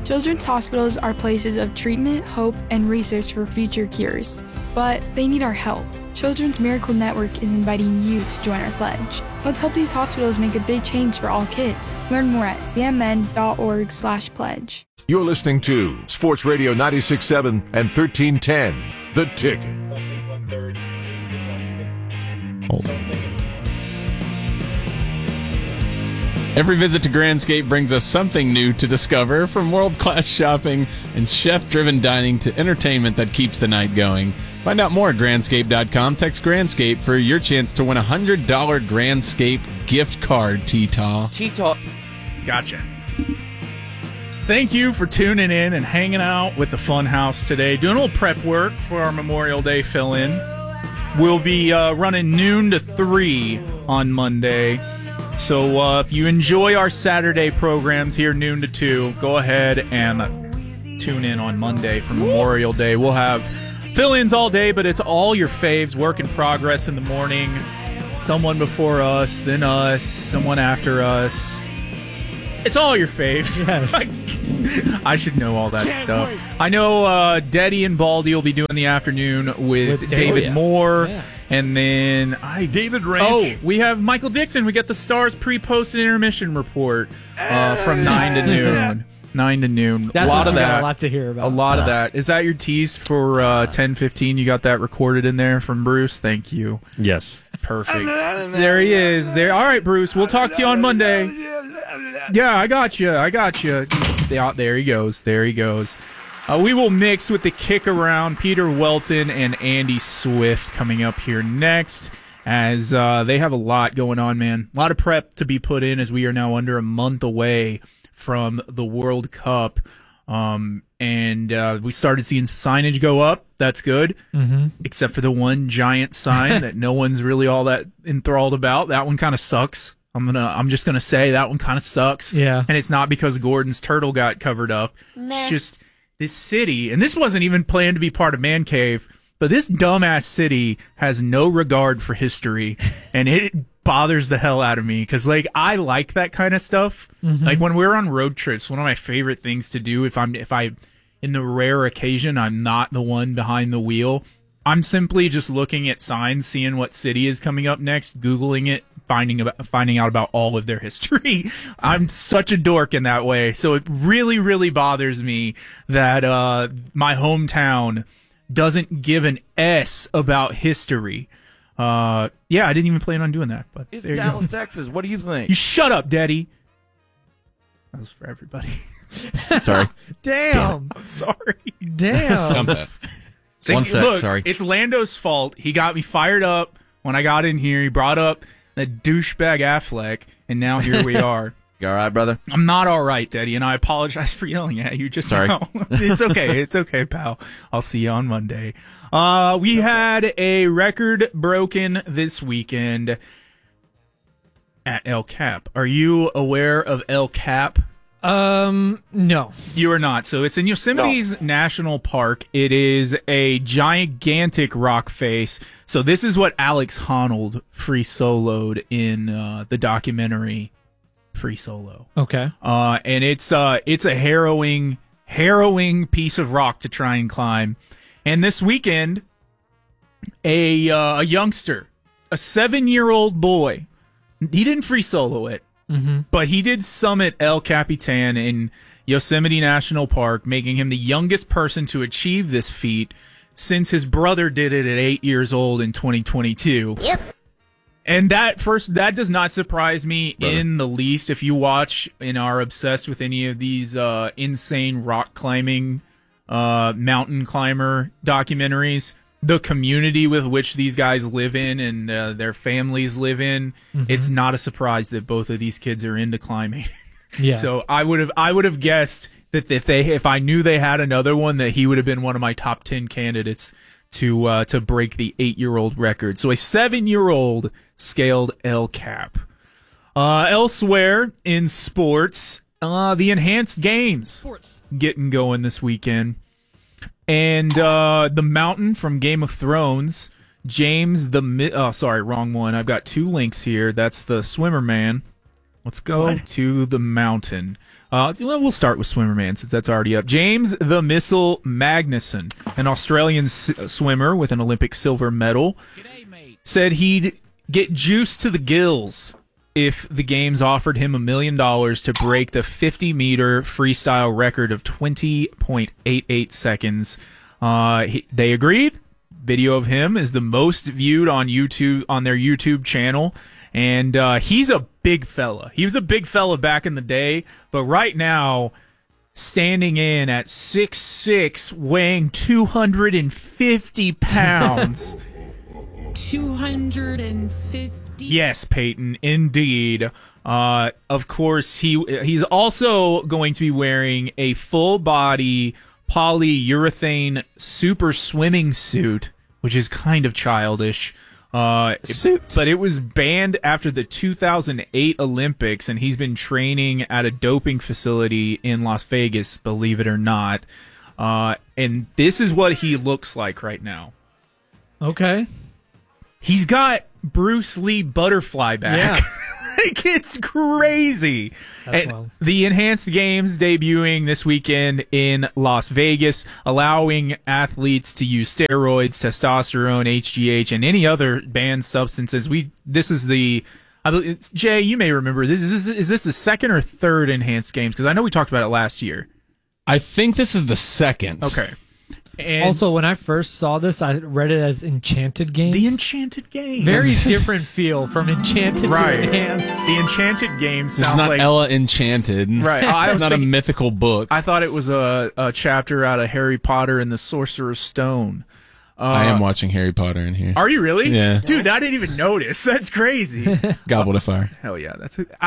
Children's hospitals are places of treatment, hope, and research for future cures. But they need our help. Children's Miracle Network is inviting you to join our pledge. Let's help these hospitals make a big change for all kids. Learn more at cmn.org/pledge. You're listening to Sports Radio 96.7 and 1310, The Ticket. Every visit to Grandscape brings us something new to discover, from world-class shopping and chef-driven dining to entertainment that keeps the night going. Find out more at Grandscape.com. Text Grandscape for your chance to win a $100 Grandscape gift card, T-Taw. T-Taw. Gotcha. Thank you for tuning in and hanging out with the Funhouse today. Doing a little prep work for our Memorial Day fill-in. We'll be running noon to 3 on Monday. So if you enjoy our Saturday programs here, noon to 2, go ahead and tune in on Monday for Memorial Day. We'll have fill-ins all day, but it's all your faves, work in progress in the morning. Someone before us, then us, someone after us. It's all your faves. Yes. I should know all that stuff. I know Daddy and Baldy will be doing the afternoon with David Moore. Yeah. And then David Ranch. Oh, we have Michael Dixon. We get the Stars pre-post and intermission report from 9 to noon. 9 to noon. That's got a lot to hear about. A lot of that. Is that your tease for 10:15? You got that recorded in there from Bruce? Thank you. Yes. Perfect. There he is. There. All right, Bruce. We'll talk to you on Monday. Yeah, I got you. Yeah, there he goes. We will mix with the kick around. Peter Welton and Andy Swift coming up here next, as they have a lot going on, man. A lot of prep to be put in, as we are now under a month away from the World Cup. And we started seeing signage go up. That's good. Mm-hmm. Except for the one giant sign that no one's really all that enthralled about. That one kind of sucks. I'm just gonna say that one kind of sucks. Yeah. And it's not because Gordon's turtle got covered up. It's just this city, and this wasn't even planned to be part of Man Cave, but this dumbass city has no regard for history, and it bothers the hell out of me, because I like that kind of stuff. Mm-hmm. Like when we're on road trips, one of my favorite things to do, if I in the rare occasion I'm not the one behind the wheel, I'm simply just looking at signs, seeing what city is coming up next, Googling it, finding out about all of their history. I'm such a dork in that way. So it really, really bothers me that my hometown doesn't give an S about history. I didn't even plan on doing that. But it's Dallas, Texas. What do you think? You shut up, Daddy. That was for everybody. Sorry. Damn. I'm sorry. Damn. Dump that. One sec, look, sorry. It's Lando's fault. He got me fired up when I got in here. He brought up that douchebag Affleck, and now here we are. You all right, brother? I'm not all right, Daddy, and I apologize for yelling at you just Sorry. now. It's okay. It's okay, pal. I'll see you on Monday. We had a record broken this weekend at El Cap. Are you aware of El Cap? No. You are not. So it's in Yosemite's National Park. It is a gigantic rock face. So this is what Alex Honnold free soloed in the documentary Free Solo. Okay. And it's a harrowing piece of rock to try and climb. And this weekend, a youngster, a 7-year-old boy, he didn't free solo it. Mm-hmm. But he did summit El Capitan in Yosemite National Park, making him the youngest person to achieve this feat since his brother did it at 8 years old in 2022. Yep. And that does not surprise me in the least. If you watch and are obsessed with any of these insane rock climbing, mountain climber documentaries, the community with which these guys live in and their families live in, it's not a surprise that both of these kids are into climbing. Yeah. So I would have guessed that if I knew they had another one, that he would have been one of my top 10 candidates to break the 8-year-old record. So a 7-year-old scaled El Cap. Elsewhere in sports, the enhanced games getting going this weekend. And the mountain from Game of Thrones, James wrong one. I've got two links here. That's the swimmer man. Let's go to the mountain. We'll start with Swimmerman since that's already up. James the Missile Magnuson, an Australian swimmer with an Olympic silver medal, said he'd get juiced to the gills if the games offered him $1 million to break the 50-meter freestyle record of 20.88 seconds. They agreed. Video of him is the most viewed on YouTube, on their YouTube channel. And he's a big fella. He was a big fella back in the day, but right now, standing in at 6'6", weighing 250 pounds. 250? Yes, Peyton, indeed. Of course, he's also going to be wearing a full-body polyurethane super swimming suit, which is kind of childish. But it was banned after the 2008 Olympics, and he's been training at a doping facility in Las Vegas, believe it or not. And this is what he looks like right now. Okay. He's got Bruce Lee butterfly back. Yeah. Like, it's crazy. That's And wild. the Enhanced Games debuting this weekend in Las Vegas, allowing athletes to use steroids, testosterone, HGH, and any other banned substances. Jay, you may remember this. Is this the second or third Enhanced Games? Because I know we talked about it last year. I think this is the second. Okay. And Also, when I first saw this, I read it as Enchanted Games. the Enchanted Games. Very different feel from Enchanted Right. to Enhanced. The Enchanted Games This is sounds not like Ella Enchanted. Right. I It's was not thinking- a mythical book. I thought it was a chapter out of Harry Potter and the Sorcerer's Stone. I am watching Harry Potter in here. Are you really? Yeah. Dude, I didn't even notice. That's crazy. Goblet of Fire. Hell yeah.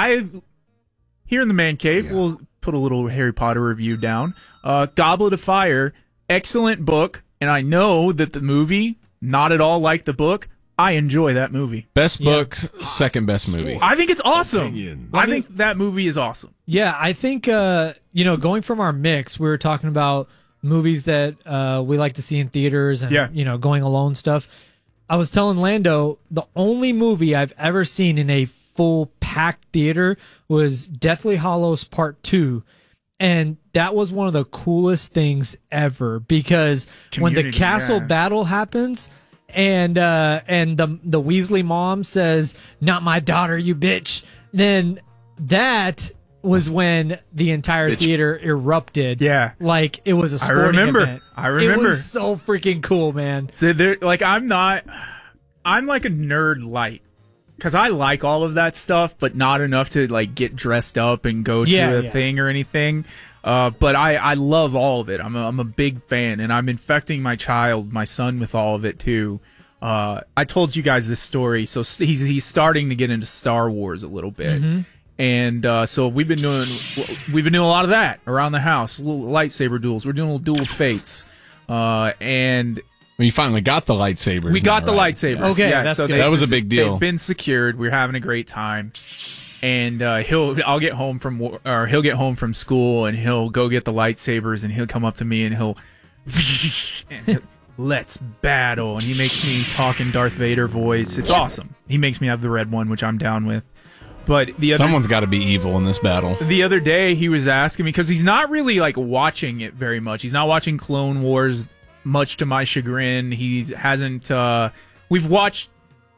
Here in the Man Cave, we'll put a little Harry Potter review down. Goblet of Fire, excellent book. And I know that the movie, not at all like the book. I enjoy that movie. Best book, second best movie. I think it's awesome. Opinion. I think that movie is awesome. Yeah, I think, going from our mix, we were talking about movies that we like to see in theaters and, Yeah. going alone stuff. I was telling Lando, the only movie I've ever seen in a full packed theater was Deathly Hallows Part 2. And that was one of the coolest things ever because when the Community, castle yeah. battle happens and the Weasley mom says, "Not my daughter, you bitch," then that was when the entire theater erupted. Yeah. Like it was a sporting remember. event. I remember. It was so freaking cool, man. So I'm like a nerd light. Because I like all of that stuff, but not enough to like get dressed up and go to a thing or anything. But I love all of it. I'm a big fan, and I'm infecting my son, with all of it too. I told you guys this story, so he's starting to get into Star Wars a little bit, and so we've been doing a lot of that around the house. Little lightsaber duels. We're doing little dual fates, and. Well, you finally got the lightsabers. We got now, the right? lightsabers. Okay, yeah, that's so good. That was a big deal. They've been secured. We're having a great time, and I'll get home he'll get home from school, and he'll go get the lightsabers, and he'll come up to me, and he'll let's battle, and he makes me talk in Darth Vader voice. It's awesome. He makes me have the red one, which I'm down with. But Someone's got to be evil in this battle. the other day, he was asking me because he's not really like watching it very much. He's not watching Clone Wars. Much to my chagrin, he hasn't. We've watched.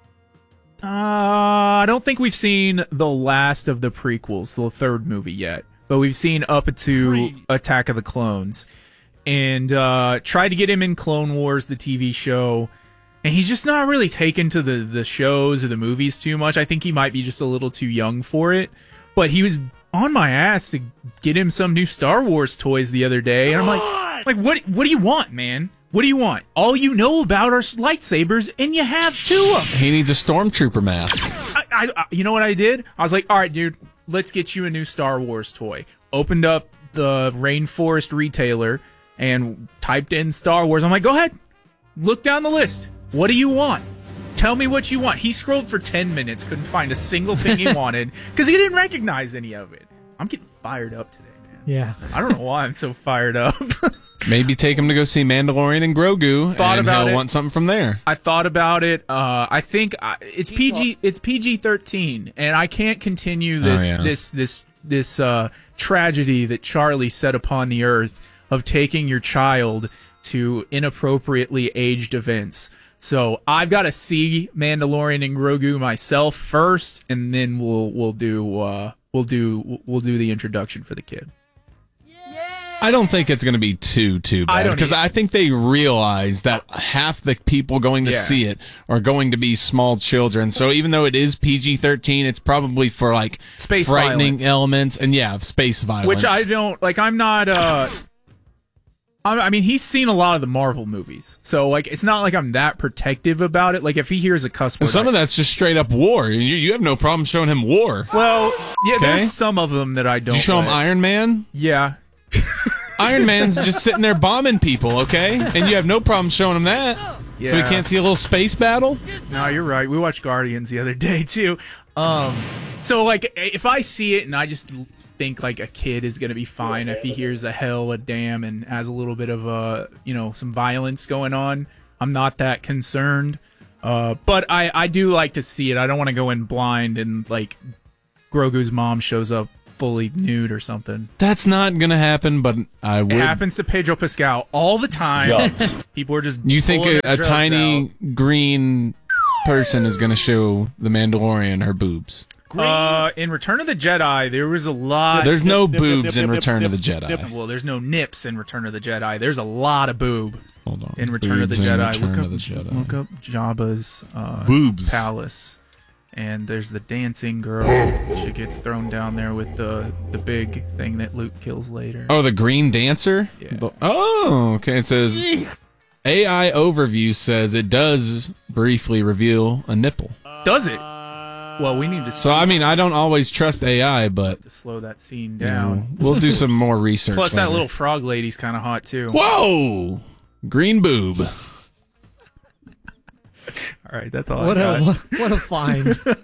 I don't think we've seen the last of the prequels, the third movie yet, but we've seen up to Attack of the Clones, and tried to get him in Clone Wars, the TV show, and he's just not really taken to the shows or the movies too much. I think he might be just a little too young for it, but he was on my ass to get him some new Star Wars toys the other day, and I'm like, what do you want, man? What do you want? All you know about are lightsabers, and you have two of them. He needs a stormtrooper mask. I you know what I did? I was like, all right, dude, let's get you a new Star Wars toy. Opened up the Rainforest retailer and typed in Star Wars. I'm like, go ahead, look down the list. What do you want? Tell me what you want. He scrolled for 10 minutes, couldn't find a single thing he wanted because he didn't recognize any of it. I'm getting fired up today, man. Yeah. I don't know why I'm so fired up. Maybe take him to go see Mandalorian and Grogu, Thought and about he'll it. want something from there. I thought about it. I think it's PG. It's PG-13, and I can't continue this tragedy that Charlie set upon the earth of taking your child to inappropriately aged events. So I've got to see Mandalorian and Grogu myself first, and then we'll do the introduction for the kid. I don't think it's going to be too bad, because I think they realize that half the people going to see it are going to be small children. So even though it is PG-13, it's probably for like space frightening violence. Elements and space violence. Which I don't like. I'm not. I mean, he's seen a lot of the Marvel movies, so like it's not like I'm that protective about it. Like if he hears a cuss word, and some of that's just straight up war. You have no problem showing him war. Well, yeah, there's some of them that I don't. You show him Iron Man? Yeah. Iron Man's just sitting there bombing people, okay? And you have no problem showing him that. Yeah. So he can't see a little space battle? No, you're right. We watched Guardians the other day, too. So, like, if I see it and I just think, like, a kid is going to be fine if he hears a hell, a damn, and has a little bit of, some violence going on, I'm not that concerned. But I do like to see it. I don't want to go in blind and, like, Grogu's mom shows up fully nude or something. That's not gonna happen, but I would. It happens to Pedro Pascal all the time. People are just. You think a tiny green person is gonna show the Mandalorian her boobs? In Return of the Jedi, there was a lot. There's no boobs in Return of the Jedi. Well, there's no nips in Return of the Jedi. There's a lot of boob. Hold on. In Return of the Jedi. Look up Jabba's boobs palace. And there's the dancing girl. She gets thrown down there with the big thing that Luke kills later. Oh, the green dancer? Yeah. Okay. It says AI overview says it does briefly reveal a nipple. Does it? Well, we need to. So I mean, I don't always trust AI, but to slow that scene down, we'll do some more research. Plus, later. that little frog lady's kind of hot too. Whoa, green boob. All right, that's all I got. What a find.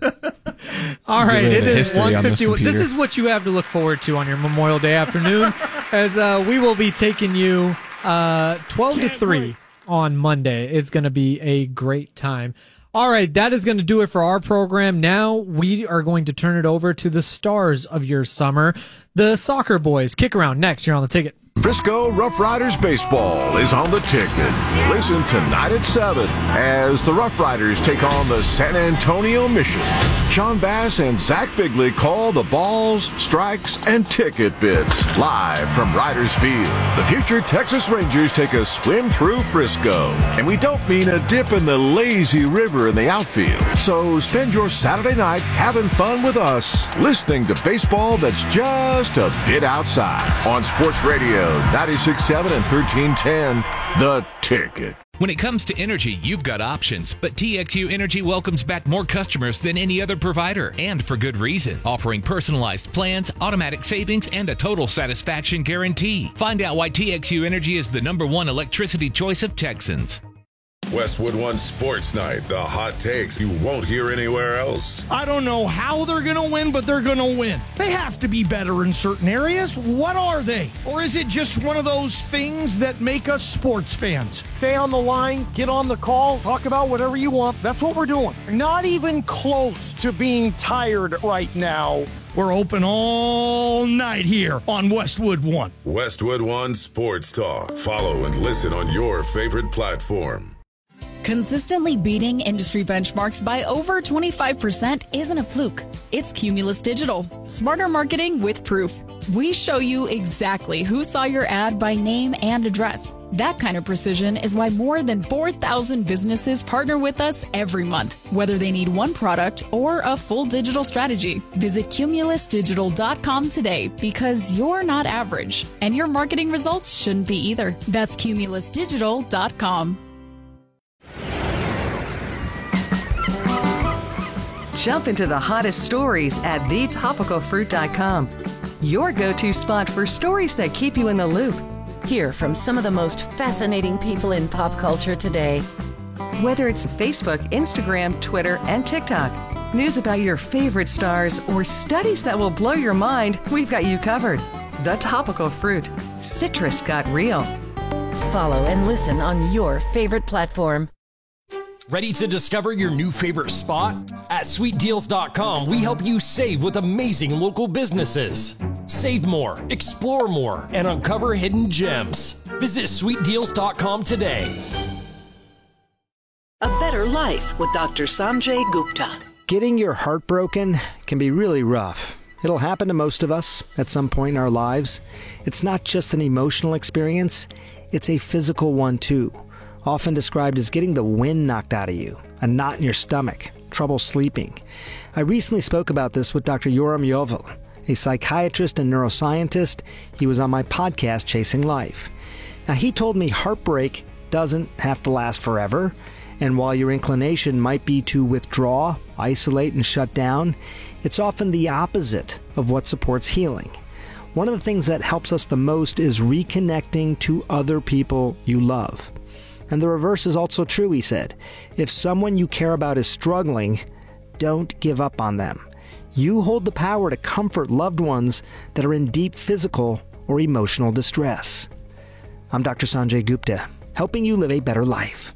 All right, it is 1:51. This is what you have to look forward to on your Memorial Day afternoon, as we will be taking you 12 to 3 on Monday. It's going to be a great time. All right, that is going to do it for our program. Now we are going to turn it over to the stars of your summer, the Soccer Boys. Kick around next here on The Ticket. Frisco Rough Riders baseball is on The Ticket. Listen tonight at 7 as the Rough Riders take on the San Antonio Mission. Sean Bass and Zach Bigley call the balls, strikes, and ticket bits live from Riders Field. The future Texas Rangers take a swim through Frisco. And we don't mean a dip in the lazy river in the outfield. So spend your Saturday night having fun with us, listening to baseball that's just a bit outside on Sports Radio 96.7 and 1310, The Ticket. When it comes to energy, you've got options, but TXU Energy welcomes back more customers than any other provider, and for good reason, offering personalized plans, automatic savings, and a total satisfaction guarantee. Find out why TXU Energy is the #1 electricity choice of Texans. Westwood One Sports Night, the hot takes you won't hear anywhere else. I don't know how they're going to win, but they're going to win. They have to be better in certain areas. What are they? Or is it just one of those things that make us sports fans? Stay on the line, get on the call, talk about whatever you want. That's what we're doing. Not even close to being tired right now. We're open all night here on Westwood One. Westwood One Sports Talk. Follow and listen on your favorite platform. Consistently beating industry benchmarks by over 25% isn't a fluke. It's Cumulus Digital. Smarter marketing with proof. We show you exactly who saw your ad by name and address. That kind of precision is why more than 4,000 businesses partner with us every month, whether they need one product or a full digital strategy. Visit cumulusdigital.com today, because you're not average, and your marketing results shouldn't be either. That's cumulusdigital.com. Jump into the hottest stories at thetopicalfruit.com. Your go-to spot for stories that keep you in the loop. Hear from some of the most fascinating people in pop culture today. Whether it's Facebook, Instagram, Twitter, and TikTok, news about your favorite stars, or studies that will blow your mind, we've got you covered. The Topical Fruit. Citrus got real. Follow and listen on your favorite platform. Ready to discover your new favorite spot? At sweetdeals.com, we help you save with amazing local businesses. Save more, explore more, and uncover hidden gems. Visit sweetdeals.com today. A Better Life with Dr. Sanjay Gupta. Getting your heart broken can be really rough. It'll happen to most of us at some point in our lives. It's not just an emotional experience, it's a physical one too. Often described as getting the wind knocked out of you, a knot in your stomach, trouble sleeping. I recently spoke about this with Dr. Yoram Yovel, a psychiatrist and neuroscientist. He was on my podcast, Chasing Life. Now, he told me heartbreak doesn't have to last forever, and while your inclination might be to withdraw, isolate, and shut down, it's often the opposite of what supports healing. One of the things that helps us the most is reconnecting to other people you love. And the reverse is also true, he said. If someone you care about is struggling, don't give up on them. You hold the power to comfort loved ones that are in deep physical or emotional distress. I'm Dr. Sanjay Gupta, helping you live a better life.